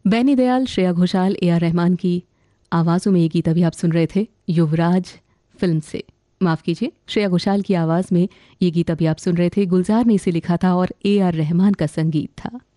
Benny Dayal, Shreya Ghoshal, A R Rahman की आवाज़ों में ये गीत अभी आप सुन रहे थे युवराज फिल्म से। माफ़ कीजिए, श्रेया घोषाल की आवाज़ में ये गीत अभी आप सुन रहे थे। गुलजार ने इसे लिखा था और ए आर रहमान का संगीत था।